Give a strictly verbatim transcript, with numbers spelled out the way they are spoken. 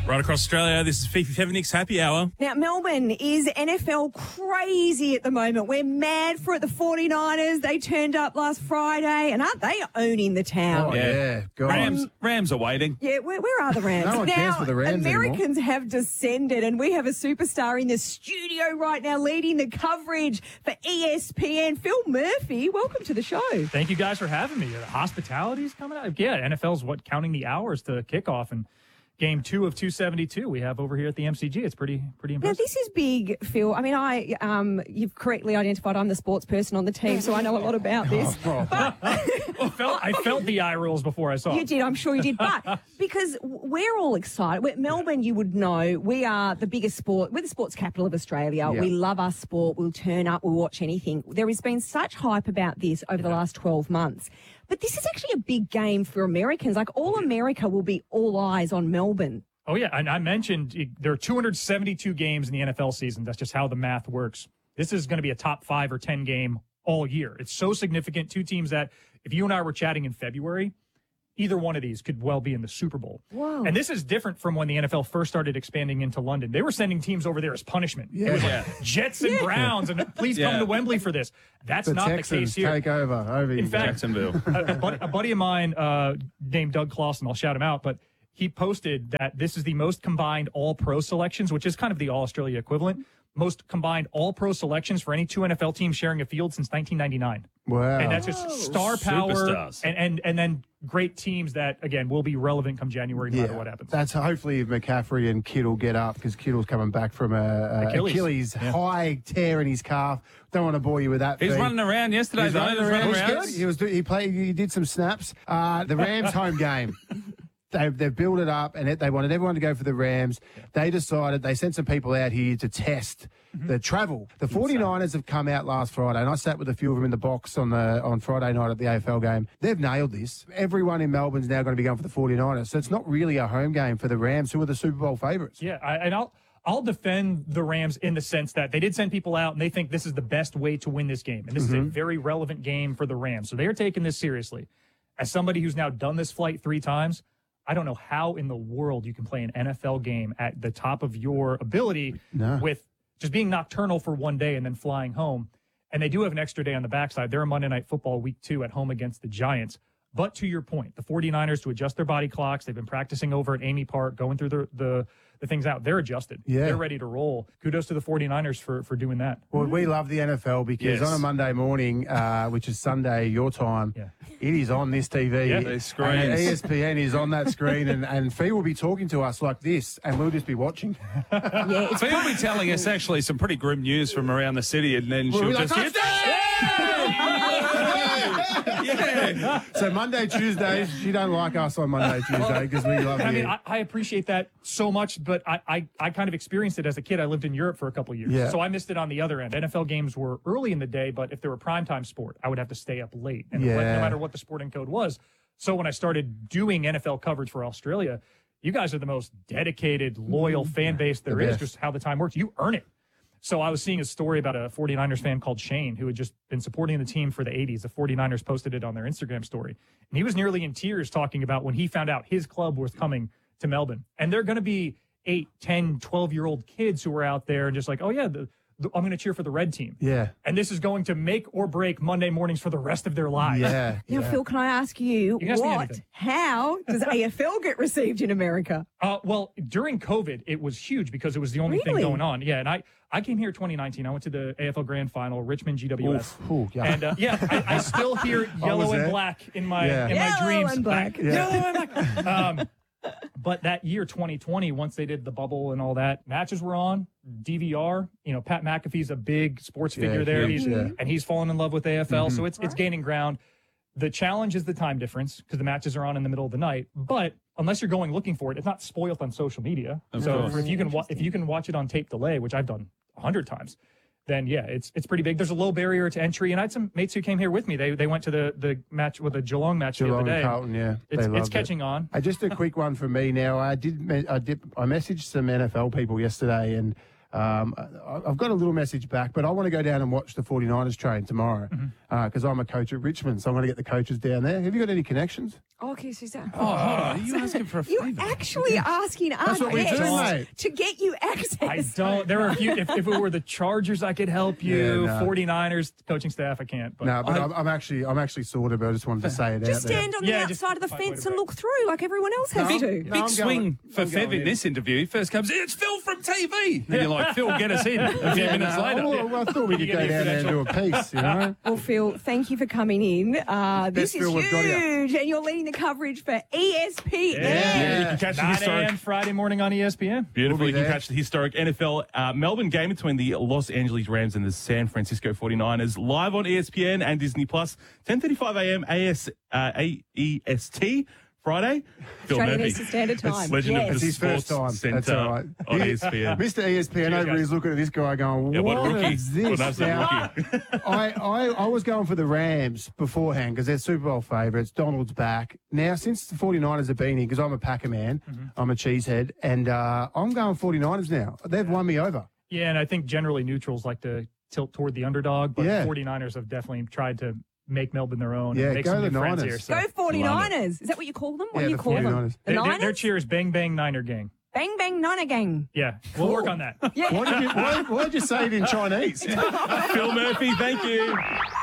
Right across Australia, this is Fifi Fevenix Happy Hour. Now, Melbourne is N F L crazy at the moment. We're mad for it. The forty-niners, they turned up last Friday, and aren't they owning the town? Oh, yeah. yeah. God. Rams, Rams are waiting. Yeah, where, where are the Rams? No one now, cares for the Rams Americans anymore. have descended, and we have a superstar in the studio right now leading the coverage for E S P N. Phil Murphy, welcome to the show. Thank you guys for having me. The hospitality's coming out. Yeah, N F L's what counting the hours to kickoff, and game two of two seventy-two we have over here at the M C G. It's pretty pretty impressive. Now, this is big, Phil. I mean, I um, you've correctly identified I'm the sports person on the team, so I know a lot about this. Oh, but, I, felt, I felt the eye rolls before I saw You it. did, I'm sure you did. But because we're all excited. We're, Melbourne, you would know, we are the biggest sport. We're the sports capital of Australia. Yeah. We love our sport. We'll turn up. We'll watch anything. There has been such hype about this over the last twelve months. But this is actually a big game for Americans. Like, all America will be all eyes on Melbourne. Oh, yeah, and I mentioned it, there are two hundred seventy-two games in the N F L season. That's just how the math works. This is going to be a top five or ten game all year. It's so significant. Two teams that, if you and I were chatting in February, either one of these could well be in the Super Bowl. Whoa. And this is different from when the N F L first started expanding into London. They were sending teams over there as punishment. Yeah. It was Yeah. like Jets and Yeah. Browns, and please Yeah. come to Wembley for this. That's The not Texans the case here. take over. over In you fact, go. Jacksonville. a, a buddy, a buddy of mine uh, named Doug Clausen, I'll shout him out, but he posted that this is the most combined all-pro selections, which is kind of the all-Australia equivalent, most combined all-pro selections for any two N F L teams sharing a field since nineteen ninety-nine. Wow. And that's just star power Superstars. and, and, and then great teams that, again, will be relevant come January no yeah. matter what happens. That's hopefully if McCaffrey and Kittle get up, because Kittle's coming back from a, a Achilles. Achilles, Yeah. high tear in his calf. Don't want to bore you with that. He's feed. running around yesterday, He's though. running He was around. running He was around. good. He was. do- He played. He did some snaps. Uh, the Rams home game. They've, they've built it up, and it, they wanted everyone to go for the Rams. They decided, they sent some people out here to test Mm-hmm. the travel. The forty-niners have come out last Friday, and I sat with a few of them in the box on the on Friday night at the A F L game. They've nailed this. Everyone in Melbourne's now going to be going for the forty-niners, so it's not really a home game for the Rams, who are the Super Bowl favourites. Yeah, I, and I'll I'll defend the Rams in the sense that they did send people out and they think this is the best way to win this game. And this is a very relevant game for the Rams. So they are taking this seriously. As somebody who's now done this flight three times, I don't know how in the world you can play an N F L game at the top of your ability No. with just being nocturnal for one day and then flying home. And they do have an extra day on the backside. They're a Monday Night Football week two at home against the Giants. But to your point, the forty-niners, to adjust their body clocks, they've been practicing over at Amy Park, going through the the, the things out. They're adjusted. Yeah. They're ready to roll. Kudos to the forty-niners for, for doing that. Well, we love the N F L because Yes. on a Monday morning, uh, which is Sunday your time, Yeah. it is on this T V. Yeah. These screens. And E S P N is on that screen, and, and Fee will be talking to us like this, and we'll just be watching. Yeah, it's So he'll be telling us actually some pretty grim news from around the city, and then We'll she'll be like, just hit Yeah. So Monday, Tuesdays, she don't like us on Monday, Tuesday because we love I you. mean, I, I appreciate that so much, but I, I, I kind of experienced it as a kid. I lived in Europe for a couple of years, Yeah. so I missed it on the other end. N F L games were early in the day, but if they were primetime sport, I would have to stay up late, and Yeah. no matter what the sporting code was. So when I started doing N F L coverage for Australia, you guys are the most dedicated, loyal fan base there The is, best. just how the time works. You earn it. So I was seeing a story about a forty-niners fan called Shane who had just been supporting the team for the eighties. The forty-niners posted it on their Instagram story. And he was nearly in tears talking about when he found out his club was coming to Melbourne. And they're going to be eight, ten, twelve-year-old kids who are out there and just like, oh, yeah, the, the, I'm going to cheer for the red team. yeah, And this is going to make or break Monday mornings for the rest of their lives. yeah. Now, yeah. Phil, can I ask you, You can ask me what, anything. how does A F L get received in America? Uh, well, during COVID, it was huge because it was the only Really? thing going on. Yeah, and I, I came here twenty nineteen. I went to the A F L Grand Final, Richmond G W S. Oof, ooh, yeah. And uh, yeah, I, I still hear yellow and there. black in my Yeah. in my Yellow dreams. and black. Back- Yellow and black. Um, but that year, twenty twenty, once they did the bubble and all that, matches were on. D V R. You know, Pat McAfee's a big sports figure Yeah, there. huge, He's, yeah. And he's fallen in love with A F L, Mm-hmm. so it's it's gaining ground. The challenge is the time difference because the matches are on in the middle of the night. But unless you're going looking for it, it's not spoiled on social media. so course. if you can wa- if you can watch it on tape delay, which I've done a hundred times, then yeah, it's it's pretty big. There's a low barrier to entry, and I had some mates who came here with me. They they went to the the match with the Geelong match the Geelong other and day. Carlton, yeah, It's they it's loved it. catching on. Uh, just a quick one from me now. I did. me- I did. I messaged some N F L people yesterday, and Um, I- I've got a little message back, but I want to go down and watch the 49ers train tomorrow because I'm a coach at Richmond, so I'm going to get the coaches down there. Have you got any connections? Oh, okay, so that. Oh, hold on. Are you asking for a You're favour? actually asking us what we do, mate. to get you access. I don't. There are a few. If, if it were the Chargers, I could help you. Yeah, no. 49ers coaching staff, I can't. But No, but I- I'm, I'm actually I'm actually sorted, but I just wanted to say it out Just there. stand on the Yeah, just outside of the find a way fence to and break. look through like everyone else has No, to. no, Big I'm swing going- for I'm Fev going in in. this interview. First comes, it's Phil from T V. And you're like, Phil, get us in a few minutes No, later. well, well, I thought we could You go get your down there and do a piece, you know? Well, Phil, thank you for coming in. Uh, this Best is Phil we've got here. huge, and you're leading the coverage for E S P N. Yeah, you can catch the nine historic. a.m. Friday morning on E S P N. Beautiful. We'll You be can there. catch the historic N F L uh, Melbourne game between the Los Angeles Rams and the San Francisco 49ers live on E S P N and Disney Plus, ten thirty-five a.m. A S, uh, A E S T Friday. Phil Australian Murphy, Eastern Standard Time. legend Yes. of It's the his first Sports time. That's Centre all right. on E S P N. Mister E S P N over guys. he's looking at this guy going, Yeah, what a what rookie. is What an this? absolute Now, rookie. I, I, I was going for the Rams beforehand because they're Super Bowl favourites. Donald's back. Now, since the 49ers have been here, because I'm a Packer man, Mm-hmm. I'm a cheesehead, and uh, I'm going 49ers now. They've won me over. Yeah, and I think generally neutrals like to tilt toward the underdog, but Yeah. the 49ers have definitely tried to make Melbourne their own Yeah, and make go some the new friends Niners. here. So. Go 49ers. Is that what you call them? What Yeah, do you the call them? 49ers. The They- they- Niners? their cheer is Bang Bang Niner Gang. Bang, bang, Niner gang. Yeah, we'll work on that. Yeah. Why did you, why, why did you say it in Chinese? Phil Murphy, thank you.